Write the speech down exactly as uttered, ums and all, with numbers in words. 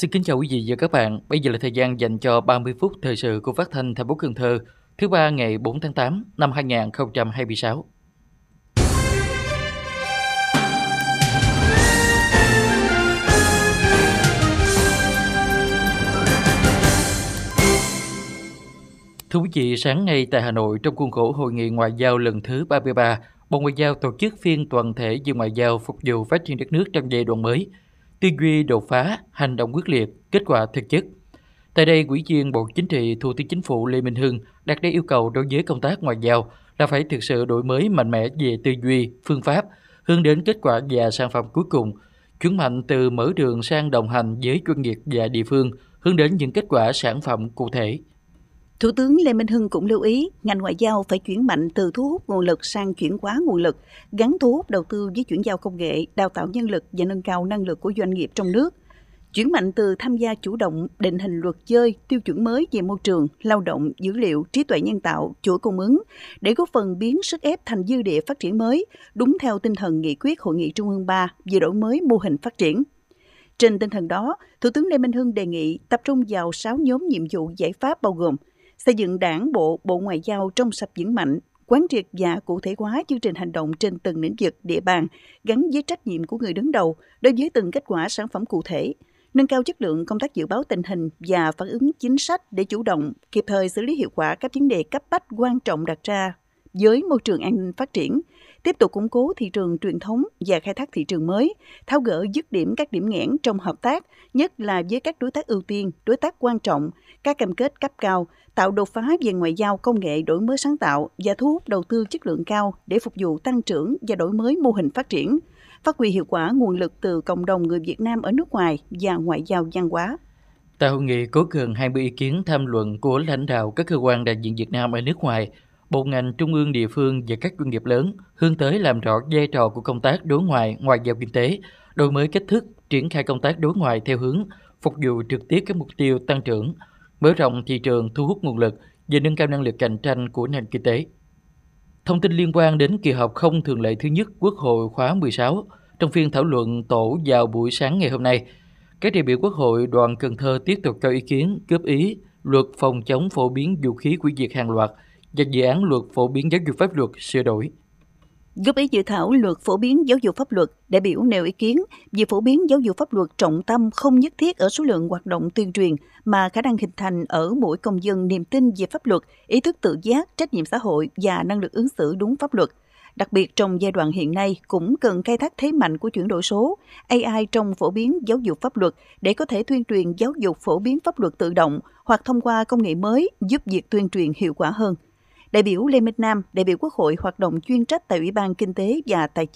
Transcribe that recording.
Xin kính chào quý vị và các bạn. Bây giờ là thời gian dành cho ba mươi phút thời sự của Phát thanh thành phố Cần Thơ, thứ ba ngày bốn tháng tám năm hai nghìn không trăm hai mươi sáu. Thưa quý vị, sáng nay tại Hà Nội, trong khuôn khổ Hội nghị Ngoại giao lần thứ ba mươi ba, Bộ Ngoại giao tổ chức phiên toàn thể về ngoại giao phục vụ phát triển đất nước trong giai đoạn mới, tư duy đột phá, hành động quyết liệt, kết quả thực chất. Tại đây, Ủy viên Bộ Chính trị, Thủ tướng Chính phủ Lê Minh Hưng đặt ra yêu cầu đối với công tác ngoại giao là phải thực sự đổi mới mạnh mẽ về tư duy, phương pháp, hướng đến kết quả và sản phẩm cuối cùng, chuyển mạnh từ mở đường sang đồng hành với doanh nghiệp và địa phương, hướng đến những kết quả sản phẩm cụ thể. Thủ tướng Lê Minh Hưng cũng lưu ý ngành ngoại giao phải chuyển mạnh từ thu hút nguồn lực sang chuyển hóa nguồn lực, gắn thu hút đầu tư với chuyển giao công nghệ, đào tạo nhân lực và nâng cao năng lực của doanh nghiệp trong nước. Chuyển mạnh từ tham gia chủ động định hình luật chơi, tiêu chuẩn mới về môi trường, lao động, dữ liệu, trí tuệ nhân tạo, chuỗi cung ứng để góp phần biến sức ép thành dư địa phát triển mới, đúng theo tinh thần nghị quyết Hội nghị Trung ương ba về đổi mới mô hình phát triển. Trên tinh thần đó, Thủ tướng Lê Minh Hưng đề nghị tập trung vào sáu nhóm nhiệm vụ giải pháp bao gồm xây dựng Đảng bộ, Bộ Ngoại giao trong sạch vững mạnh, quán triệt và cụ thể hóa chương trình hành động trên từng lĩnh vực, địa bàn, gắn với trách nhiệm của người đứng đầu đối với từng kết quả sản phẩm cụ thể, nâng cao chất lượng công tác dự báo tình hình và phản ứng chính sách để chủ động, kịp thời xử lý hiệu quả các vấn đề cấp bách quan trọng đặt ra với môi trường an ninh phát triển, tiếp tục củng cố thị trường truyền thống và khai thác thị trường mới, tháo gỡ dứt điểm các điểm nghẽn trong hợp tác, nhất là với các đối tác ưu tiên, đối tác quan trọng, các cam kết cấp cao, tạo đột phá về ngoại giao công nghệ đổi mới sáng tạo và thu hút đầu tư chất lượng cao để phục vụ tăng trưởng và đổi mới mô hình phát triển, phát huy hiệu quả nguồn lực từ cộng đồng người Việt Nam ở nước ngoài và ngoại giao văn hóa. Tại hội nghị có gần hai mươi ý kiến tham luận của lãnh đạo các cơ quan đại diện Việt Nam ở nước ngoài, bộ ngành trung ương, địa phương và các doanh nghiệp lớn hướng tới làm rõ vai trò của công tác đối ngoại, ngoại giao kinh tế, đổi mới cách thức triển khai công tác đối ngoại theo hướng phục vụ trực tiếp các mục tiêu tăng trưởng, mở rộng thị trường, thu hút nguồn lực và nâng cao năng lực cạnh tranh của nền kinh tế. Thông tin liên quan đến kỳ họp không thường lệ thứ nhất Quốc hội khóa mười sáu, trong phiên thảo luận tổ vào buổi sáng ngày hôm nay, các đại biểu Quốc hội đoàn Cần Thơ tiếp tục cho ý kiến góp ý luật phòng chống phổ biến vũ khí hủy diệt hàng loạt và dự án luật phổ biến giáo dục pháp luật sửa đổi. Góp ý dự thảo luật phổ biến giáo dục pháp luật, đại biểu nêu ý kiến về phổ biến giáo dục pháp luật trọng tâm không nhất thiết ở số lượng hoạt động tuyên truyền mà khả năng hình thành ở mỗi công dân niềm tin về pháp luật, ý thức tự giác, trách nhiệm xã hội và năng lực ứng xử đúng pháp luật. Đặc biệt trong giai đoạn hiện nay cũng cần khai thác thế mạnh của chuyển đổi số, a i trong phổ biến giáo dục pháp luật để có thể tuyên truyền giáo dục phổ biến pháp luật tự động hoặc thông qua công nghệ mới giúp việc tuyên truyền hiệu quả hơn. Đại biểu Lê Minh Nam, đại biểu Quốc hội hoạt động chuyên trách tại Ủy ban Kinh tế và Tài chính